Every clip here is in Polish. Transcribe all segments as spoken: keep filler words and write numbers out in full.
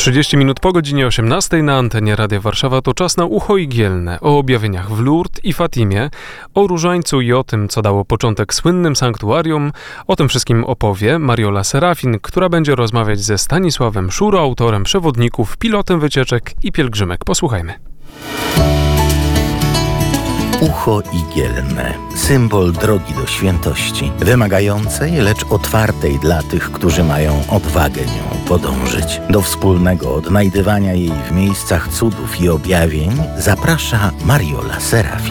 trzydzieści minut po godzinie osiemnastej na antenie Radia Warszawa to czas na Ucho Igielne, o objawieniach w Lourdes i Fatimie, o różańcu i o tym, co dało początek słynnym sanktuarium. O tym wszystkim opowie Mariola Serafin, która będzie rozmawiać ze Stanisławem Szuro, autorem przewodników, pilotem wycieczek i pielgrzymek. Posłuchajmy. Ucho Igielne, symbol drogi do świętości, wymagającej, lecz otwartej dla tych, którzy mają odwagę nią podążyć. Do wspólnego odnajdywania jej w miejscach cudów i objawień zaprasza Mariola Serafin.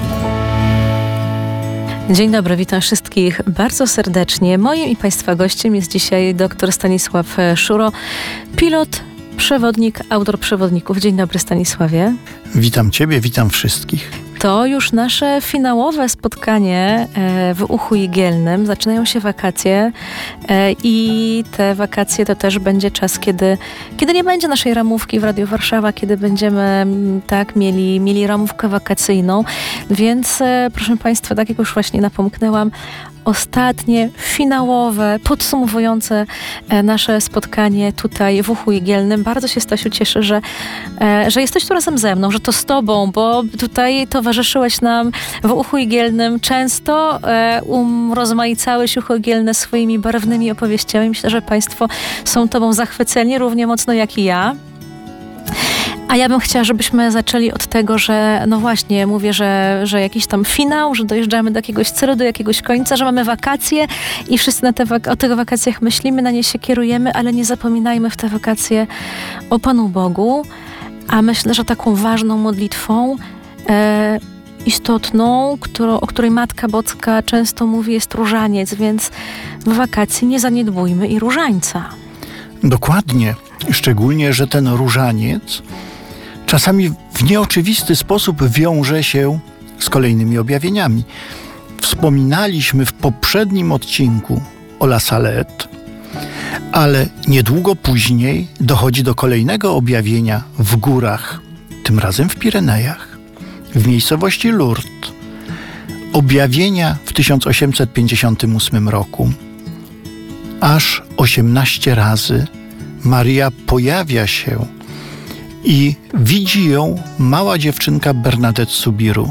Dzień dobry, witam wszystkich bardzo serdecznie. Moim i Państwa gościem jest dzisiaj dr Stanisław Szuro, pilot, przewodnik, autor przewodników. Dzień dobry, Stanisławie. Witam Ciebie, witam wszystkich. To już nasze finałowe spotkanie w Uchu Igielnym. Zaczynają się wakacje i te wakacje to też będzie czas, kiedy, kiedy nie będzie naszej ramówki w Radiu Warszawa, kiedy będziemy tak mieli, mieli ramówkę wakacyjną. Więc proszę Państwa, tak jak już właśnie napomknęłam, ostatnie, finałowe, podsumowujące nasze spotkanie tutaj w Uchu Igielnym. Bardzo się, Stasiu, cieszę, że, że jesteś tu razem ze mną, że to z Tobą, bo tutaj towarzyszyłeś nam w Uchu Igielnym często, urozmaicałeś Ucho Igielne swoimi barwnymi opowieściami. Myślę, że Państwo są Tobą zachwyceni równie mocno jak i ja. A ja bym chciała, żebyśmy zaczęli od tego, że no właśnie, mówię, że, że jakiś tam finał, że dojeżdżamy do jakiegoś celu, do jakiegoś końca, że mamy wakacje i wszyscy na te wak- o tych wakacjach myślimy, na nie się kierujemy, ale nie zapominajmy w te wakacje o Panu Bogu. A myślę, że taką ważną modlitwą e, istotną, którą, o której Matka Boska często mówi, jest różaniec, więc w wakacji nie zaniedbujmy i różańca. Dokładnie. Szczególnie, że ten różaniec czasami w nieoczywisty sposób wiąże się z kolejnymi objawieniami. Wspominaliśmy w poprzednim odcinku o La Salette, ale niedługo później dochodzi do kolejnego objawienia w górach, tym razem w Pirenejach, w miejscowości Lourdes. Objawienia w tysiąc osiemset pięćdziesiątym ósmym roku. Aż osiemnaście razy Maria pojawia się i widzi ją mała dziewczynka Bernadette Soubirous.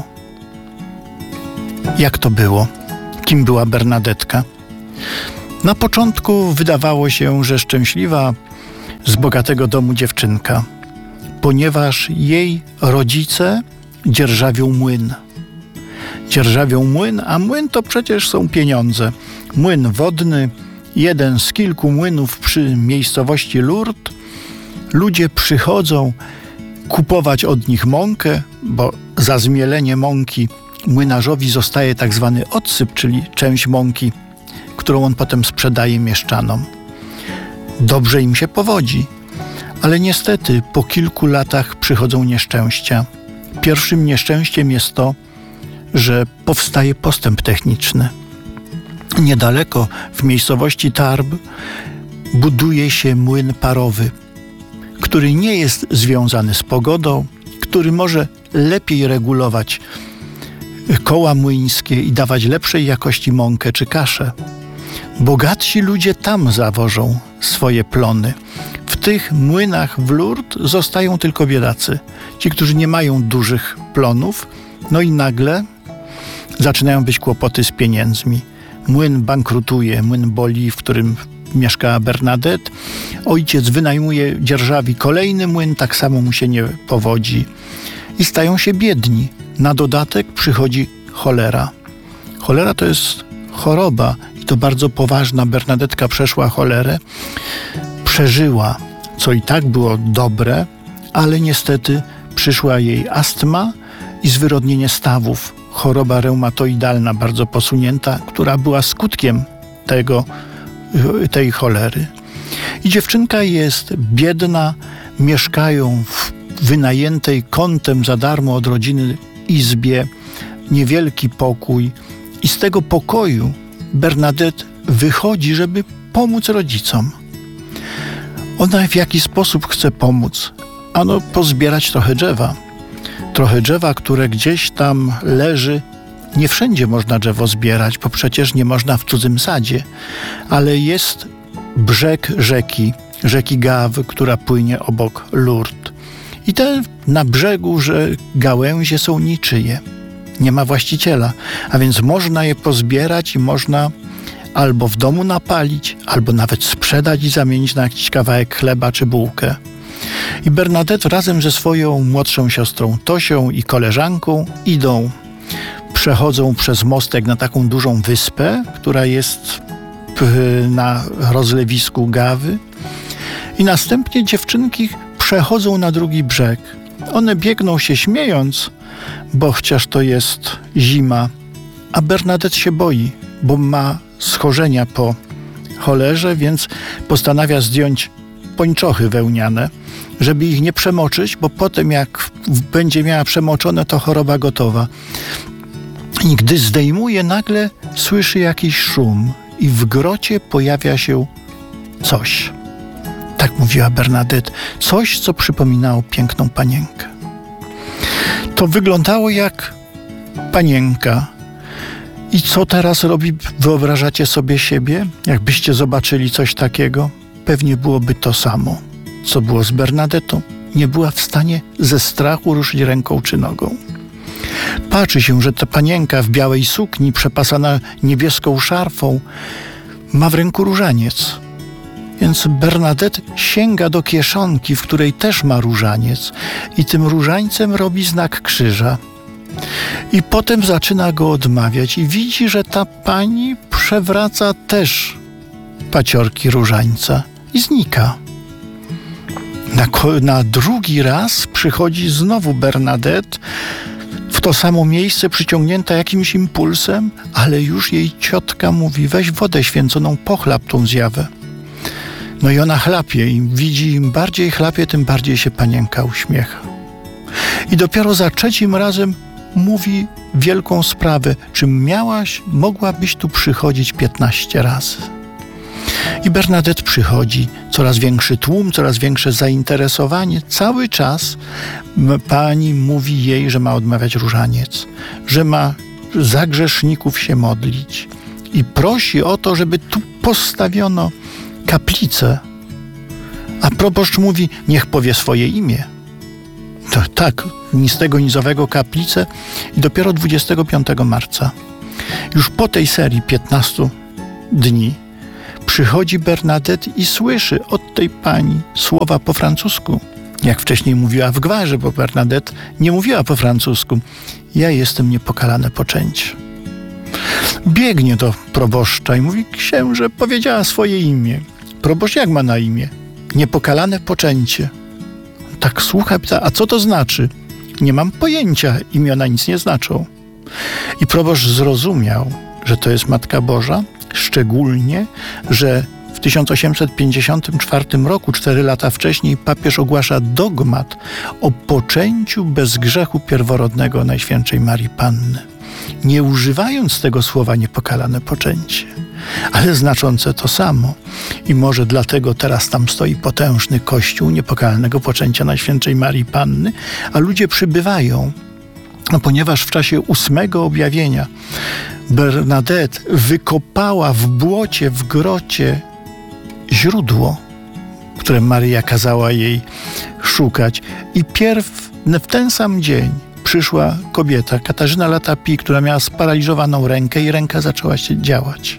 Jak to było? Kim była Bernadetka? Na początku wydawało się, że szczęśliwa, z bogatego domu dziewczynka, ponieważ jej rodzice dzierżawią młyn. Dzierżawią młyn, a młyn to przecież są pieniądze. Młyn wodny, jeden z kilku młynów przy miejscowości Lourdes. Ludzie przychodzą kupować od nich mąkę, bo za zmielenie mąki młynarzowi zostaje tak zwany odsyp, czyli część mąki, którą on potem sprzedaje mieszczanom. Dobrze im się powodzi, ale niestety po kilku latach przychodzą nieszczęścia. Pierwszym nieszczęściem jest to, że powstaje postęp techniczny. Niedaleko, w miejscowości Tarbes, buduje się młyn parowy, który nie jest związany z pogodą, który może lepiej regulować koła młyńskie i dawać lepszej jakości mąkę czy kaszę. Bogatsi ludzie tam zawożą swoje plony. W tych młynach w Lourdes zostają tylko biedacy. Ci, którzy nie mają dużych plonów, no i nagle zaczynają być kłopoty z pieniędzmi. Młyn bankrutuje, młyn boli, w którym mieszkała Bernadette. Ojciec wynajmuje, dzierżawi kolejny młyn, tak samo mu się nie powodzi. I stają się biedni. Na dodatek przychodzi cholera. Cholera to jest choroba i to bardzo poważna. Bernadetka przeszła cholerę, przeżyła, co i tak było dobre, ale niestety przyszła jej astma i zwyrodnienie stawów. Choroba reumatoidalna, bardzo posunięta, która była skutkiem tego, tej cholery. I dziewczynka jest biedna, mieszkają w wynajętej kątem za darmo od rodziny izbie, niewielki pokój. I z tego pokoju Bernadette wychodzi, żeby pomóc rodzicom. Ona w jaki sposób chce pomóc? Ano pozbierać trochę drzewa. Trochę drzewa, które gdzieś tam leży. Nie wszędzie można drzewo zbierać, bo przecież nie można w cudzym sadzie. Ale jest brzeg rzeki, rzeki Gawy, która płynie obok Lourdes. I te na brzegu, że gałęzie są niczyje. Nie ma właściciela, a więc można je pozbierać i można albo w domu napalić, albo nawet sprzedać i zamienić na jakiś kawałek chleba czy bułkę. I Bernadette razem ze swoją młodszą siostrą Tosią i koleżanką idą, przechodzą przez mostek na taką dużą wyspę, która jest na rozlewisku Gawy, i następnie dziewczynki przechodzą na drugi brzeg. One biegną się śmiejąc, bo chociaż to jest zima, a Bernadette się boi, bo ma schorzenia po cholerze, więc postanawia zdjąć pończochy wełniane, żeby ich nie przemoczyć, bo potem jak będzie miała przemoczone, to choroba gotowa. I gdy zdejmuje, nagle słyszy jakiś szum i w grocie pojawia się coś. Tak mówiła Bernadette. Coś, co przypominało piękną panienkę. To wyglądało jak panienka. I co teraz robi? Wyobrażacie sobie siebie? Jakbyście zobaczyli coś takiego? Pewnie byłoby to samo, co było z Bernadettą. Nie była w stanie ze strachu ruszyć ręką czy nogą. Patrzy się, że ta panienka w białej sukni, przepasana niebieską szarfą, ma w ręku różaniec. Więc Bernadette sięga do kieszonki, w której też ma różaniec, i tym różańcem robi znak krzyża. I potem zaczyna go odmawiać i widzi, że ta pani przewraca też paciorki różańca i znika. Na, na drugi raz przychodzi znowu Bernadette w to samo miejsce, przyciągnięta jakimś impulsem, ale już jej ciotka mówi: weź wodę święconą, pochlap tą zjawę. No i ona chlapie i widzi, im bardziej chlapie, tym bardziej się panienka uśmiecha. I dopiero za trzecim razem mówi wielką sprawę: czy miałaś, mogłabyś tu przychodzić piętnaście razy. I Bernadette przychodzi, coraz większy tłum, coraz większe zainteresowanie. Cały czas pani mówi jej, że ma odmawiać różaniec, że ma za grzeszników się modlić i prosi o to, żeby tu postawiono kaplicę. A proboszcz mówi: niech powie swoje imię. To tak, ni z tego, ni z owego kaplicę. I dopiero dwudziestego piątego marca, już po tej serii piętnastu dni, przychodzi Bernadette i słyszy od tej pani słowa po francusku. Jak wcześniej mówiła w gwarze, bo Bernadette nie mówiła po francusku: ja jestem niepokalane poczęcie. Biegnie do proboszcza i mówi: księże, powiedziała swoje imię. Proboszcz jak ma na imię? Niepokalane poczęcie. Tak słucha, pyta: a co to znaczy? Nie mam pojęcia, imiona nic nie znaczą. I proboszcz zrozumiał, że to jest Matka Boża, szczególnie, że w tysiąc osiemset pięćdziesiątym czwartym roku, cztery lata wcześniej, papież ogłasza dogmat o poczęciu bez grzechu pierworodnego Najświętszej Marii Panny, nie używając tego słowa niepokalane poczęcie, ale znaczące to samo. I może dlatego teraz tam stoi potężny kościół niepokalnego poczęcia Najświętszej Marii Panny, a ludzie przybywają, no, ponieważ w czasie ósmego objawienia Bernadette wykopała w błocie, w grocie źródło, które Maryja kazała jej szukać. I pierw w ten sam dzień przyszła kobieta, Katarzyna Latapi, która miała sparaliżowaną rękę i ręka zaczęła się działać.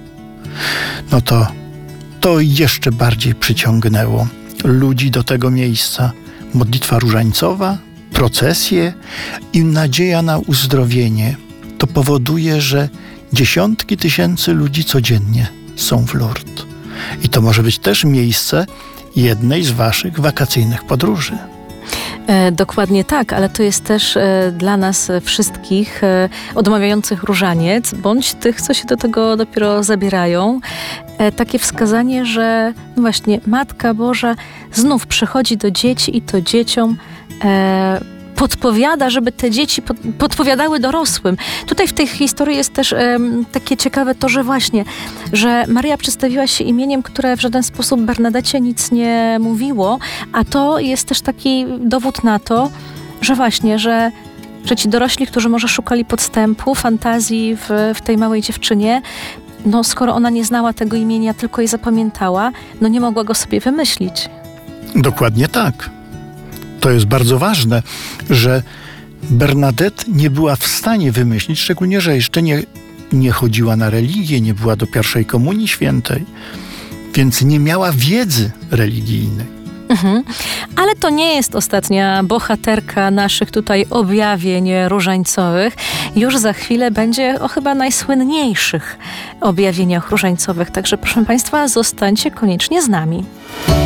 No to to jeszcze bardziej przyciągnęło ludzi do tego miejsca. Modlitwa różańcowa, procesje i nadzieja na uzdrowienie. To powoduje, że dziesiątki tysięcy ludzi codziennie są w Lourdes. I to może być też miejsce jednej z waszych wakacyjnych podróży. E, dokładnie tak, ale to jest też e, dla nas wszystkich e, odmawiających różaniec, bądź tych, co się do tego dopiero zabierają, e, takie wskazanie, że no właśnie Matka Boża znów przychodzi do dzieci i to dzieciom e, podpowiada, żeby te dzieci pod, podpowiadały dorosłym. Tutaj w tej historii jest też um, takie ciekawe to, że właśnie, że Maryja przedstawiła się imieniem, które w żaden sposób Bernadecie nic nie mówiło, a to jest też taki dowód na to, że właśnie, że, że ci dorośli, którzy może szukali podstępu, fantazji w, w tej małej dziewczynie, no skoro ona nie znała tego imienia, tylko je zapamiętała, no nie mogła go sobie wymyślić. Dokładnie tak. To jest bardzo ważne, że Bernadette nie była w stanie wymyślić, szczególnie, że jeszcze nie, nie chodziła na religię, nie była do pierwszej komunii świętej, więc nie miała wiedzy religijnej. Mhm. Ale to nie jest ostatnia bohaterka naszych tutaj objawień różańcowych. Już za chwilę będzie o chyba najsłynniejszych objawieniach różańcowych. Także proszę Państwa, zostańcie koniecznie z nami.